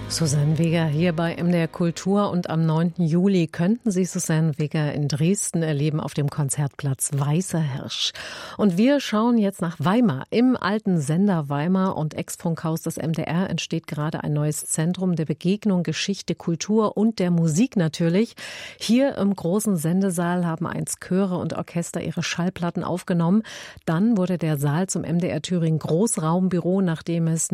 Susanne Weger hier bei MDR Kultur und am 9. Juli könnten Sie Susanne Weger in Dresden erleben auf dem Konzertplatz Weißer Hirsch. Und wir schauen jetzt nach Weimar. Im alten Sender Weimar und Ex-Funkhaus des MDR entsteht gerade ein neues Zentrum der Begegnung, Geschichte, Kultur und der Musik natürlich. Hier im großen Sendesaal haben einst Chöre und Orchester ihre Schallplatten aufgenommen. Dann wurde der Saal zum MDR Thüringen Großraumbüro, nachdem es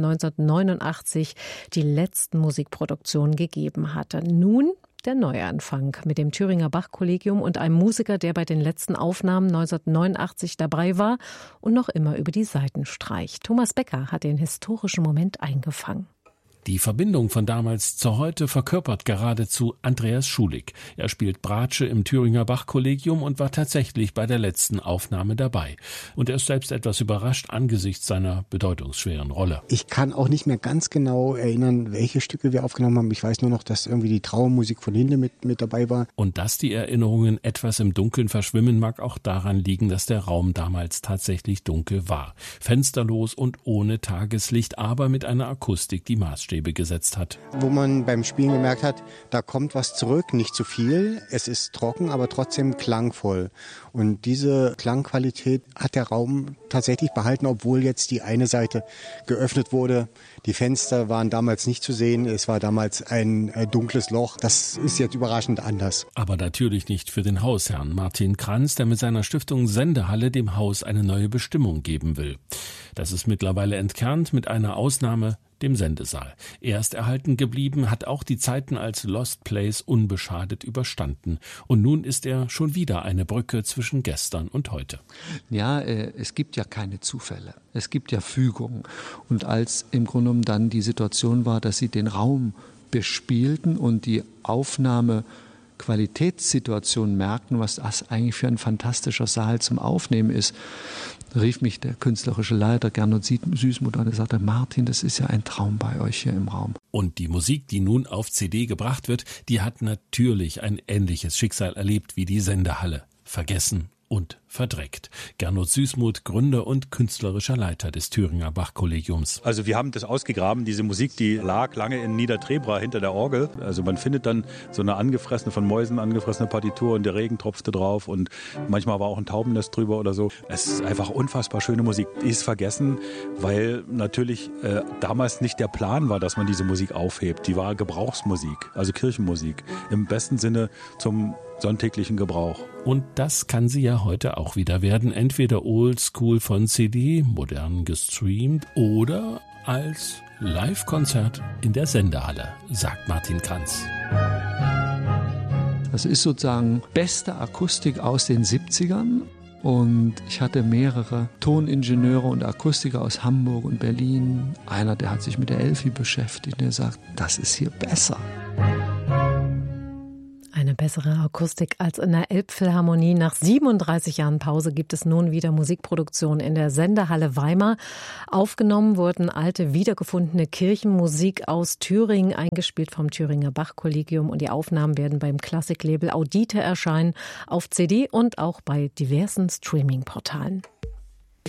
1989 die letzten Musikproduktion gegeben hatte. Nun der Neuanfang mit dem Thüringer Bach-Kollegium und einem Musiker, der bei den letzten Aufnahmen 1989 dabei war und noch immer über die Saiten streicht. Thomas Becker hat den historischen Moment eingefangen. Die Verbindung von damals zu heute verkörpert geradezu Andreas Schulig. Er spielt Bratsche im Thüringer Bach-Kollegium und war tatsächlich bei der letzten Aufnahme dabei. Und er ist selbst etwas überrascht angesichts seiner bedeutungsschweren Rolle. Ich kann auch nicht mehr ganz genau erinnern, welche Stücke wir aufgenommen haben. Ich weiß nur noch, dass irgendwie die Trauermusik von Hinde mit dabei war. Und dass die Erinnerungen etwas im Dunkeln verschwimmen, mag auch daran liegen, dass der Raum damals tatsächlich dunkel war. Fensterlos und ohne Tageslicht, aber mit einer Akustik, die Maßstäbe gesetzt hat. Wo man beim Spielen gemerkt hat, da kommt was zurück, nicht zu viel. Es ist trocken, aber trotzdem klangvoll. Und diese Klangqualität hat der Raum tatsächlich behalten, obwohl jetzt die eine Seite geöffnet wurde. Die Fenster waren damals nicht zu sehen. Es war damals ein dunkles Loch. Das ist jetzt überraschend anders. Aber natürlich nicht für den Hausherrn Martin Kranz, der mit seiner Stiftung Sendehalle dem Haus eine neue Bestimmung geben will. Das ist mittlerweile entkernt, mit einer Ausnahme, dem Sendesaal. Er ist erhalten geblieben, hat auch die Zeiten als Lost Place unbeschadet überstanden. Und nun ist er schon wieder eine Brücke zwischen gestern und heute. Ja, es gibt ja keine Zufälle. Es gibt ja Fügungen. Und als im Grunde genommen dann die Situation war, dass sie den Raum bespielten und die Aufnahmequalitätssituation merkten, was das eigentlich für ein fantastischer Saal zum Aufnehmen ist, rief mich der künstlerische Leiter Gernot Süßmuth an und sagte, Martin, das ist ja ein Traum bei euch hier im Raum. Und die Musik, die nun auf CD gebracht wird, die hat natürlich ein ähnliches Schicksal erlebt wie die Sendehalle. Vergessen und verdreckt. Gernot Süßmuth, Gründer und künstlerischer Leiter des Thüringer Bach-Kollegiums. Also wir haben das ausgegraben, diese Musik, die lag lange in Niedertrebra hinter der Orgel. Also man findet dann so eine von Mäusen angefressene Partitur und der Regen tropfte drauf und manchmal war auch ein Taubennest drüber oder so. Es ist einfach unfassbar schöne Musik. Die ist vergessen, weil natürlich damals nicht der Plan war, dass man diese Musik aufhebt. Die war Gebrauchsmusik, also Kirchenmusik. Im besten Sinne zum sonntäglichen Gebrauch. Und das kann sie ja heute auch wieder werden. Entweder oldschool von CD, modern gestreamt oder als Live-Konzert in der Sendehalle, sagt Martin Kranz. Das ist sozusagen beste Akustik aus den 70ern. Und ich hatte mehrere Toningenieure und Akustiker aus Hamburg und Berlin. Einer, der hat sich mit der Elfi beschäftigt, der sagt, das ist hier besser. Eine bessere Akustik als in der Elbphilharmonie. Nach 37 Jahren Pause gibt es nun wieder Musikproduktion in der Sendehalle Weimar. Aufgenommen wurden alte, wiedergefundene Kirchenmusik aus Thüringen, eingespielt vom Thüringer Bach-Kollegium. Und die Aufnahmen werden beim Klassiklabel Audite erscheinen, auf CD und auch bei diversen Streaming-Portalen.